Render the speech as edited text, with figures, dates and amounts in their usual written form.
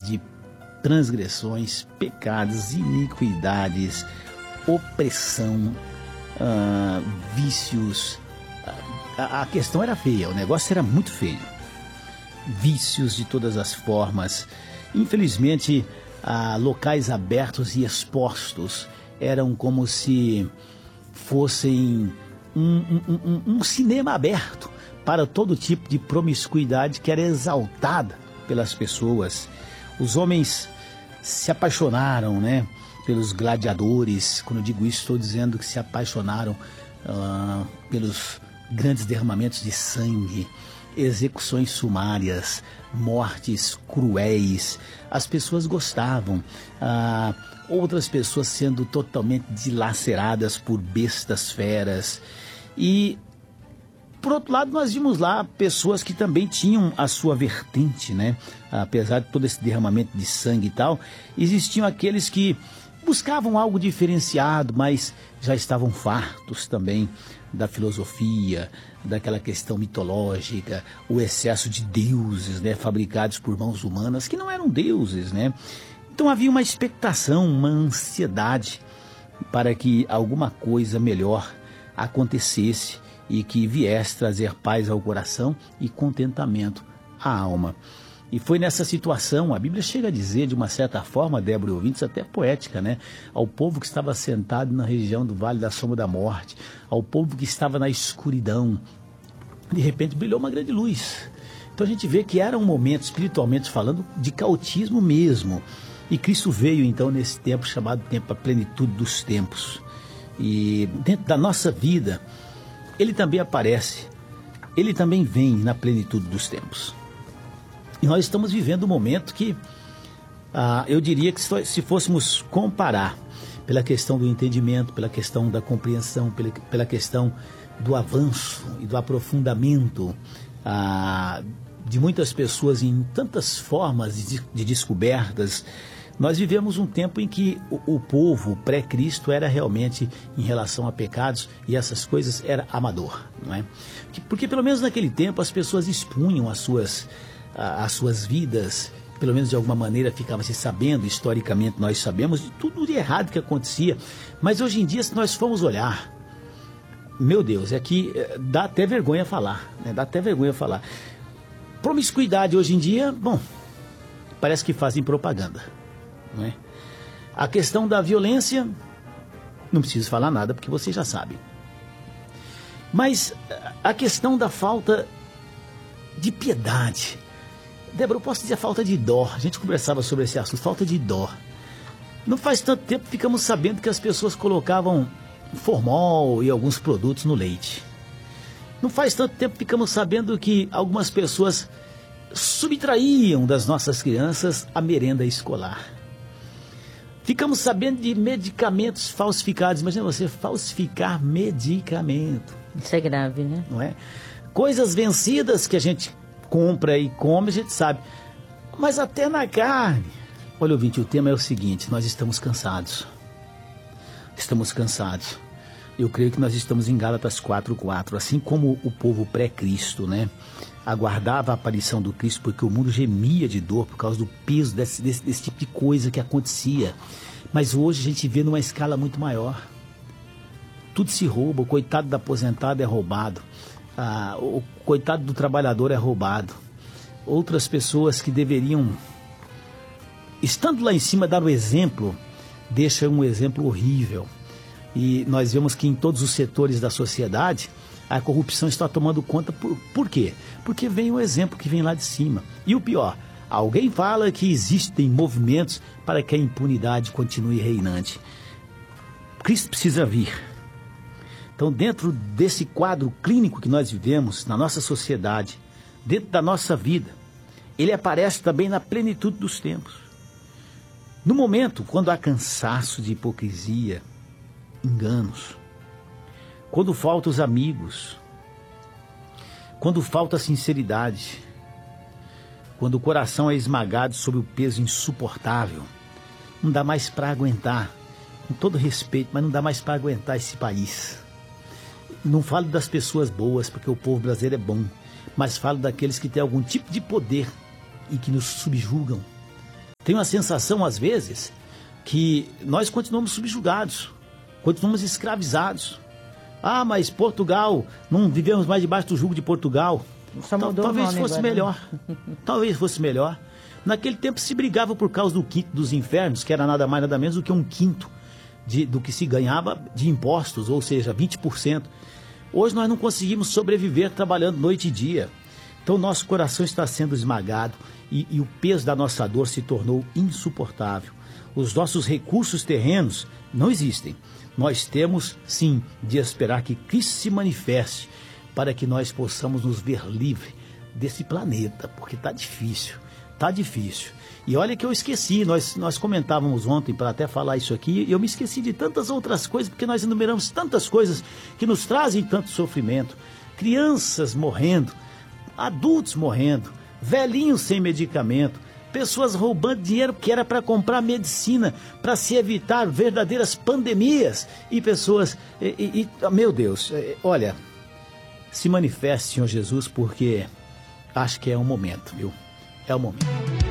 de transgressões, pecados, iniquidades, opressão, vícios. A questão era feia, o negócio era muito feio. Vícios de todas as formas. Infelizmente, locais abertos e expostos eram como se fossem um cinema aberto para todo tipo de promiscuidade que era exaltada pelas pessoas. Os homens se apaixonaram, né, pelos gladiadores. Quando eu digo isso, estou dizendo que se apaixonaram pelos grandes derramamentos de sangue, execuções sumárias, mortes cruéis. As pessoas gostavam. Outras pessoas sendo totalmente dilaceradas por bestas feras. E, por outro lado, nós vimos lá pessoas que também tinham a sua vertente, né? Apesar de todo esse derramamento de sangue e tal, existiam aqueles que buscavam algo diferenciado, mas já estavam fartos também da filosofia, daquela questão mitológica, o excesso de deuses, né, fabricados por mãos humanas, que não eram deuses, né? Então havia uma expectação, uma ansiedade para que alguma coisa melhor acontecesse e que viesse trazer paz ao coração e contentamento à alma. E foi nessa situação, a Bíblia chega a dizer, de uma certa forma, Débora e ouvintes, até poética, né? Ao povo que estava sentado na região do Vale da Sombra da Morte, ao povo que estava na escuridão, de repente brilhou uma grande luz. Então a gente vê que era um momento, espiritualmente falando, de cautismo mesmo. E Cristo veio então nesse tempo chamado tempo, a plenitude dos tempos. E dentro da nossa vida, Ele também aparece, Ele também vem na plenitude dos tempos. E nós estamos vivendo um momento que, eu diria que se fôssemos comparar pela questão do entendimento, pela questão da compreensão, pela questão do avanço e do aprofundamento de muitas pessoas em tantas formas de descobertas, nós vivemos um tempo em que o povo pré-Cristo era realmente, em relação a pecados e essas coisas, era amador, não é? Porque pelo menos naquele tempo as pessoas expunham as suas vidas, pelo menos de alguma maneira ficava-se sabendo, historicamente nós sabemos de tudo de errado que acontecia, mas hoje em dia, se nós formos olhar, meu Deus, é que dá até vergonha falar, né? Dá até vergonha falar. Promiscuidade hoje em dia, bom, parece que fazem propaganda, não é? A questão da violência, não preciso falar nada porque vocês já sabem. Mas a questão da falta de piedade, Débora, eu posso dizer a falta de dó. A gente conversava sobre esse assunto, falta de dó. Não faz tanto tempo que ficamos sabendo que as pessoas colocavam formol e alguns produtos no leite. Não faz tanto tempo que ficamos sabendo que algumas pessoas subtraíam das nossas crianças a merenda escolar. Ficamos sabendo de medicamentos falsificados. Imagina você falsificar medicamento. Isso é grave, né? Não é? Coisas vencidas que a gente compra e come, a gente sabe. Mas até na carne. Olha, ouvinte, o tema é o seguinte: nós estamos cansados. Estamos cansados. Eu creio que nós estamos em Gálatas 4:4, assim como o povo pré-Cristo, né? Aguardava a aparição do Cristo porque o mundo gemia de dor por causa do peso desse tipo de coisa que acontecia. Mas hoje a gente vê numa escala muito maior. Tudo se rouba, o coitado do aposentado é roubado. O coitado do trabalhador é roubado. Outras pessoas que deveriam, estando lá em cima, dar o exemplo, deixam um exemplo horrível. E nós vemos que em todos os setores da sociedade a corrupção está tomando conta. Por quê? Porque vem o exemplo que vem lá de cima. E o pior, alguém fala que existem movimentos para que a impunidade continue reinante. Cristo precisa vir. Então, dentro desse quadro clínico que nós vivemos na nossa sociedade, dentro da nossa vida, ele aparece também na plenitude dos tempos. No momento, quando há cansaço de hipocrisia, enganos, quando faltam os amigos, quando falta a sinceridade, quando o coração é esmagado sob o peso insuportável, não dá mais para aguentar, com todo respeito, mas não dá mais para aguentar esse país. Não falo das pessoas boas, porque o povo brasileiro é bom, mas falo daqueles que têm algum tipo de poder e que nos subjugam. tenho a sensação, às vezes, que nós continuamos subjugados, continuamos escravizados. Ah, mas Portugal, não vivemos mais debaixo do jugo de Portugal. Talvez fosse melhor. Talvez fosse melhor. Naquele tempo se brigava por causa do quinto dos infernos, que era nada mais nada menos do que um quinto do que se ganhava de impostos, ou seja, 20%. Hoje nós não conseguimos sobreviver trabalhando noite e dia. Então nosso coração está sendo esmagado e o peso da nossa dor se tornou insuportável. Os nossos recursos terrenos não existem. Nós temos, sim, de esperar que Cristo se manifeste para que nós possamos nos ver livre desse planeta, porque está difícil, está difícil. E olha que eu esqueci, nós comentávamos ontem para até falar isso aqui, e eu me esqueci de tantas outras coisas, porque nós enumeramos tantas coisas que nos trazem tanto sofrimento. Crianças morrendo, adultos morrendo, velhinhos sem medicamento, pessoas roubando dinheiro que era para comprar medicina, para se evitar verdadeiras pandemias, e pessoas, meu Deus, olha, se manifeste, Senhor Jesus, porque acho que é um momento, viu? É o momento.